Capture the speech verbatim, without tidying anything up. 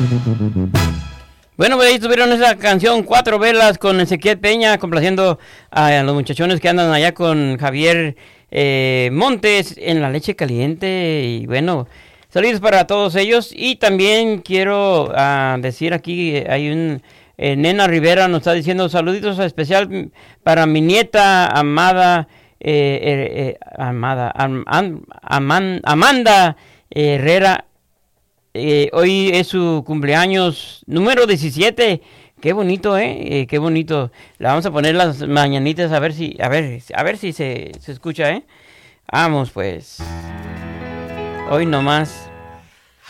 Bueno, pues ahí tuvieron esa canción Cuatro Velas con Ezequiel Peña, complaciendo a los muchachones que andan allá con Javier eh, Montes en la leche caliente. Y bueno, saludos para todos ellos. Y también quiero uh, decir aquí, hay un... Eh, Nena Rivera nos está diciendo saluditos especial para mi nieta amada, eh, eh, eh, amada, am, am, aman, Amanda Herrera. Eh, hoy es su cumpleaños número diecisiete. Qué bonito, ¿eh? eh qué bonito. Le vamos a poner las mañanitas a ver si, a ver, a ver si se, se escucha, ¿eh? Vamos pues. Hoy nomás.